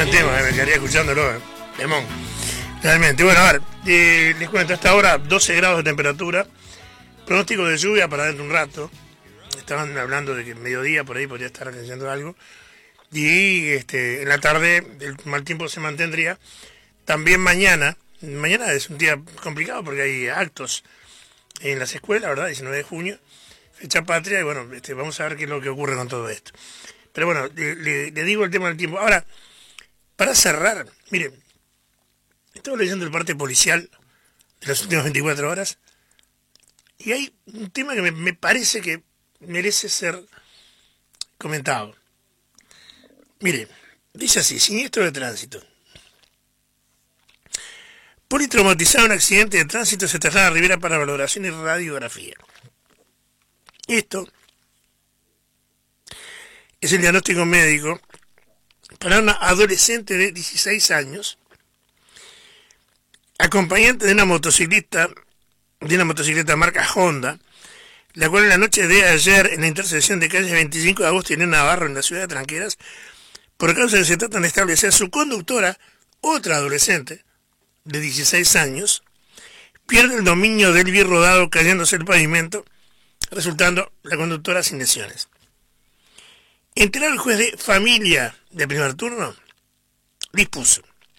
buen tema, me quedaría escuchándolo, Demón. Realmente, bueno, a ver, les cuento, hasta ahora 12 grados de temperatura, pronóstico de lluvia para dentro de un rato, estaban hablando de que mediodía por ahí podría estar cayendo algo, y en la tarde el mal tiempo se mantendría. También mañana es un día complicado porque hay actos en las escuelas, ¿verdad? 19 de junio, fecha patria, y bueno, vamos a ver qué es lo que ocurre con todo esto. Pero bueno, le digo el tema del tiempo. Ahora, para cerrar, miren, estaba leyendo el parte policial de las últimas 24 horas y hay un tema que me parece que merece ser comentado. Mire, dice así: siniestro de tránsito. Politraumatizado en accidente de tránsito, se traslada a Rivera para valoración y radiografía. Esto es el diagnóstico médico para una adolescente de 16 años, acompañante de una motocicleta marca Honda, la cual en la noche de ayer, en la intersección de calles 25 de agosto y en Navarro, en la ciudad de Tranqueras, por causa de que se tratan de establecer su conductora, otra adolescente de 16 años, pierde el dominio del birrodado cayéndose el pavimento, resultando la conductora sin lesiones. Enterado el juez de familia de primer turno, dispuso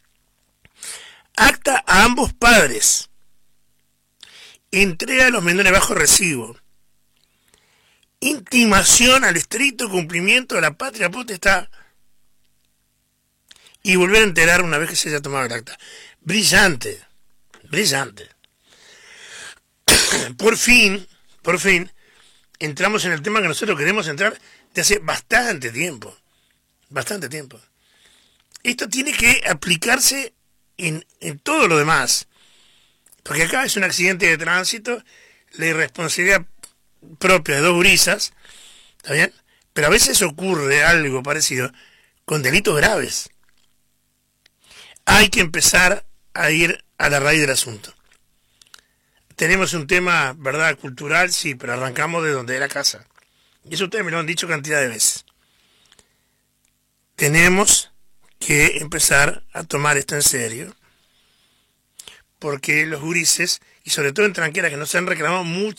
acta a ambos padres, entrega a los menores bajo recibo, intimación al estricto cumplimiento de la patria potestad y volver a enterar una vez que se haya tomado el acta. Brillante. Por fin, entramos en el tema que nosotros queremos entrar de hace bastante tiempo. Esto tiene que aplicarse en todo lo demás. Porque acá es un accidente de tránsito, la irresponsabilidad propia de dos gurisas, ¿está bien? Pero a veces ocurre algo parecido con delitos graves. Hay que empezar a ir a la raíz del asunto. Tenemos un tema, ¿verdad?, cultural, sí, pero arrancamos de donde era casa. Y eso ustedes me lo han dicho cantidad de veces. Tenemos que empezar a tomar esto en serio, porque los gurises, y sobre todo en Tranqueras, que nos han reclamado mucho,